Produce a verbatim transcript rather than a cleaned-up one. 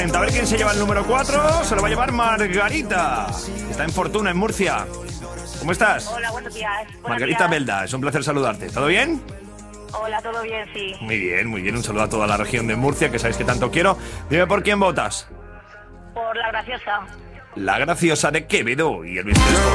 A ver quién se lleva el número cuatro. Se lo va a llevar Margarita. Está en Fortuna, en Murcia. ¿Cómo estás? Hola, buenos días. Buenos Margarita días. Belda, es un placer saludarte. ¿Todo bien? Hola, todo bien, sí. Muy bien, muy bien. Un saludo a toda la región de Murcia, que sabéis que tanto quiero. Dime por quién votas. Por la graciosa. La graciosa de Quevedo y el misterio.